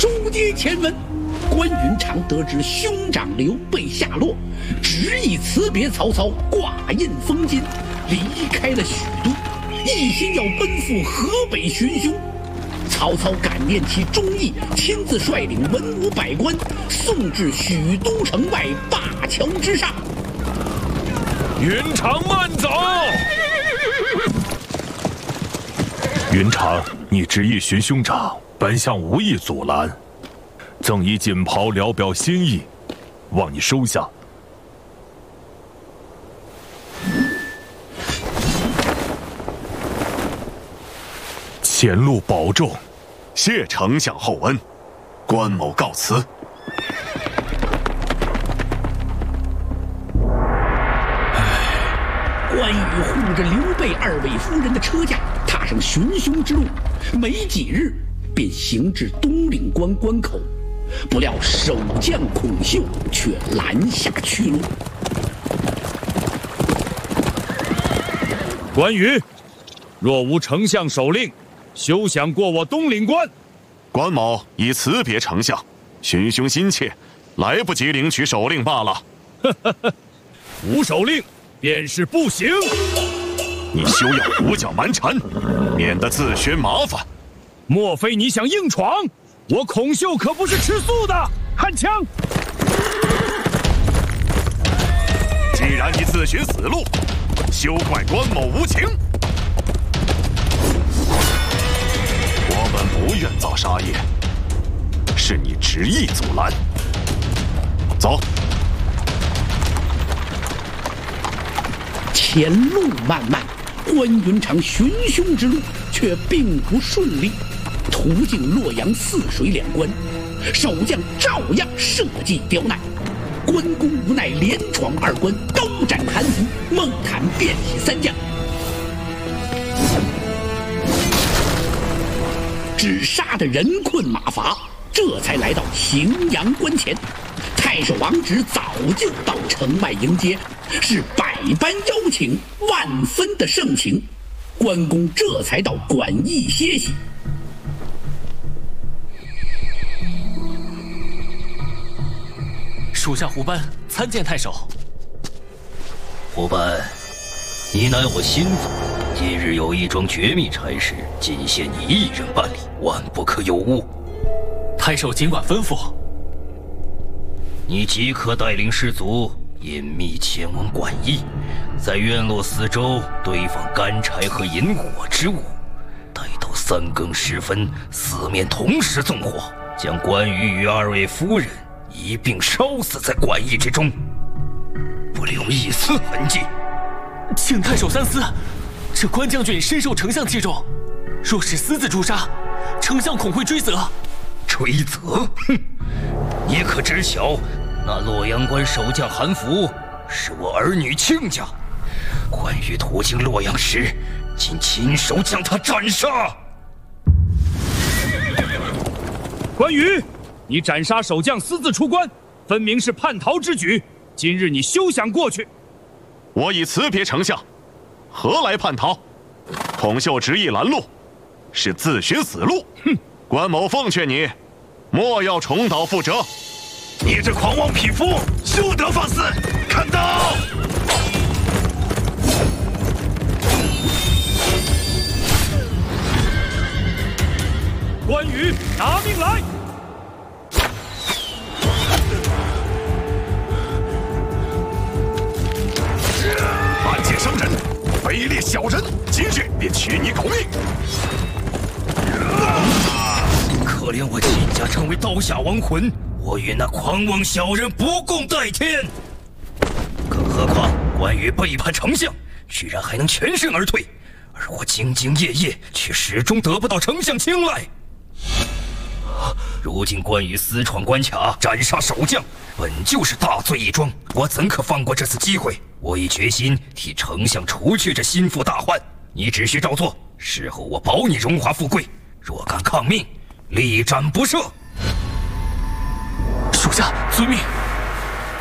书接前文，关云长得知兄长刘备下落，执意辞别曹操，挂印封金，离开了许都，一心要奔赴河北寻兄。曹操感念其忠义，亲自率领文武百官送至许都城外灞桥之上。 云长慢走！云长，你执意寻兄长，本相无意阻拦，赠以锦袍聊表心意，望你收下。前路保重。 谢丞相厚恩，关某告辞。 关羽护着刘备二位夫人的车驾，踏上寻兄之路，没几日便行至东岭关关口，不料守将孔秀却拦下去路。 关羽，若无丞相手令，休想过我东岭关。 关某已辞别丞相，寻兄心切，来不及领取手令罢了。 无手令便是不行。 你休要胡搅蛮缠，免得自寻麻烦。 莫非你想硬闯？我孔秀可不是吃素的。看枪！ 既然你自寻死路，休怪关某无情。我们不愿造杀业，是你执意阻拦。走。 前路漫漫，关云长寻兄之路却并不顺利。途经洛阳泗水两关，守将照样设计刁难。关公无奈连闯二关，高斩韩福、孟坦便喜三将。只杀得人困马乏，这才来到荥阳关前。太守王直早就到城外迎接，是百般邀请，万分的盛情。关公这才到馆驿歇息。 属下胡班参见太守。 胡班，你乃我心腹，今日有一桩绝密差事，仅限你一人办理，万不可有误。 太守尽管吩咐。 你即刻带领士卒隐秘前往馆驿，在院落四周堆放干柴和引火之物，待到3更时分，四面同时纵火，将关羽与2位夫人一并烧死在馆驿之中，不留一丝痕迹。 请太守三思，这关将军深受丞相器重，若是私自诛杀，丞相恐会追责。 追责？哼！你可知晓，那洛阳关守将韩福是我儿女亲家，关羽途经洛阳时，竟亲手将他斩杀。 关羽，你斩杀守将私自出关，分明是叛逃之举，今日你休想过去。 我已辞别丞相，何来叛逃？孔秀执意拦路，是自寻死路。 哼！ 关某奉劝你，莫要重蹈覆辙。 你这狂妄匹夫，休得放肆！看刀！ 关羽，拿命来！ 暗箭伤人，卑劣小人，今日便取你狗命！ 可怜我亲家成为刀下亡魂，我与那狂妄小人不共戴天。更何况关羽背叛丞相，居然还能全身而退，而我兢兢业业，却始终得不到丞相青睐。如今关羽私闯关卡，斩杀守将，本就是大罪一桩，我怎可放过这次机会？我已决心替丞相除去这心腹大患，你只需照做，事后我保你荣华富贵。若敢抗命，力斩不赦。 属下遵命。